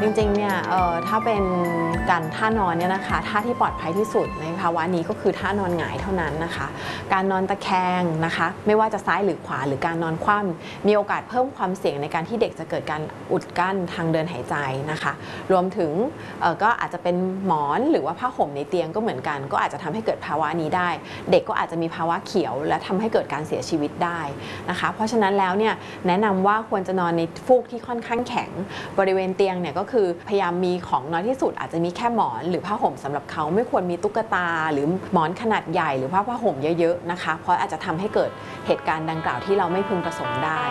จริงๆเนี่ยถ้าเป็นการท่านอนเนี่ยนะคะท่าที่ปลอดภัยที่สุดในภาวะนี้ก็คือท่านอนหงายเท่านั้นนะคะการนอนตะแคงนะคะไม่ว่าจะซ้ายหรือขวาหรือการนอนคว่ำมีโอกาสเพิ่มความเสี่ยงในการที่เด็กจะเกิดการอุดกั้นทางเดินหายใจนะคะรวมถึงก็อาจจะเป็นหมอนหรือว่าผ้าห่มในเตียงก็เหมือนกันก็อาจจะทำให้เกิดภาวะนี้ได้เด็กก็อาจจะมีภาวะเขียวและทำให้เกิดการเสียชีวิตได้นะคะเพราะฉะนั้นแล้วเนี่ยแนะนำว่าควรจะนอนในฟูกที่ค่อนข้างแข็งบริเวณเตียงเนี่ยก็คือพยายามมีของน้อยที่สุดอาจจะมีแค่หมอนหรือผ้าห่มสำหรับเขาไม่ควรมีตุ๊กตาหรือหมอนขนาดใหญ่หรือผ้าห่มเยอะๆนะคะเพราะอาจจะทำให้เกิดเหตุการณ์ดังกล่าวที่เราไม่พึงประสงค์ได้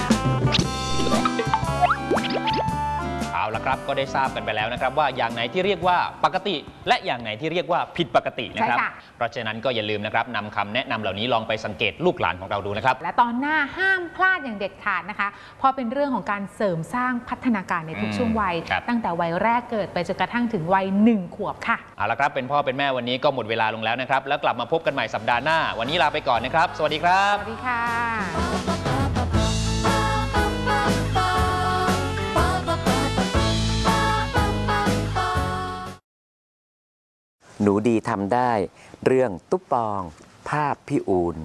เอาละครับก็ได้ทราบกันไปแล้วนะครับว่าอย่างไหนที่เรียกว่าปกติและอย่างไหนที่เรียกว่าผิดปกตินะครับเพราะฉะนั้นก็อย่าลืมนะครับนำคำแนะนำเหล่านี้ลองไปสังเกตลูกหลานของเราดูนะครับและตอนหน้าห้ามพลาดอย่างเด็ดขาดนะคะเพราะเป็นเรื่องของการเสริมสร้างพัฒนาการในทุกช่วงวัยตั้งแต่วัยแรกเกิดไปจนกระทั่งถึงวัย1 ขวบค่ะเอาละครับเป็นพ่อเป็นแม่วันนี้ก็หมดเวลาลงแล้วนะครับแล้วกลับมาพบกันใหม่สัปดาห์หน้าวันนี้ลาไปก่อนนะครับสวัสดีครับสวัสดีค่ะหนูดีทำได้เรื่องตุ๊ปปองภาพพี่อูน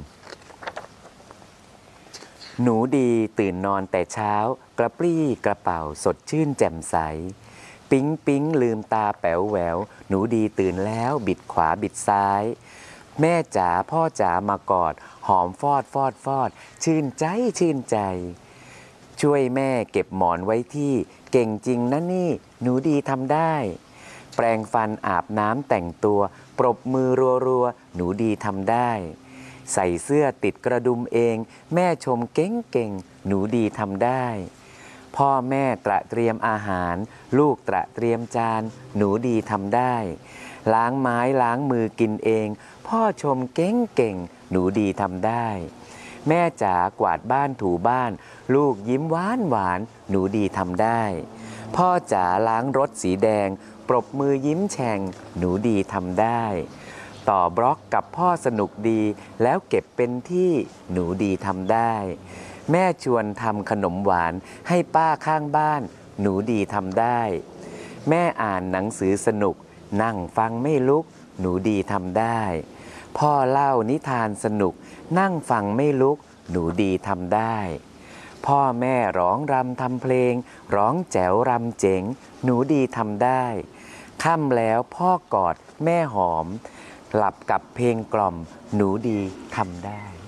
หนูดีตื่นนอนแต่เช้ากระปรี้กระเป๋าสดชื่นแจ่มใสปิ๊งปิ๊งลืมตาแป๋วแหววหนูดีตื่นแล้วบิดขวาบิดซ้ายแม่จ๋าพ่อจ๋ามากอดหอมฟอดฟอดฟอดชื่นใจชื่นใจช่วยแม่เก็บหมอนไว้ที่เก่งจริงนะนี่หนูดีทำได้แปรงฟันอาบน้ำแต่งตัวปรบมือรัวๆหนูดีทำได้ใส่เสื้อติดกระดุมเองแม่ชมเก่งๆหนูดีทำได้พ่อแม่ตระเตรียมอาหารลูกตระเตรียมจานหนูดีทำได้ล้างไม้ล้างมือกินเองพ่อชมเก่งๆหนูดีทำได้แม่จ๋ากวาดบ้านถูบ้านลูกยิ้มหวานหวานหนูดีทำได้พ่อจ๋าล้างรถสีแดงปรบมือยิ้มแฉ่งหนูดีทำได้ต่อบล็อกกับพ่อสนุกดีแล้วเก็บเป็นที่หนูดีทำได้แม่ชวนทำขนมหวานให้ป้าข้างบ้านหนูดีทำได้แม่อ่านหนังสือสนุกนั่งฟังไม่ลุกหนูดีทำได้พ่อเล่านิทานสนุกนั่งฟังไม่ลุกหนูดีทำได้พ่อแม่ร้องรำทำเพลงร้องแจ๋วรำเจ๋งหนูดีทำได้ค่ำแล้วพ่อกอดแม่หอมหลับกับเพลงกล่อมหนูดีทำได้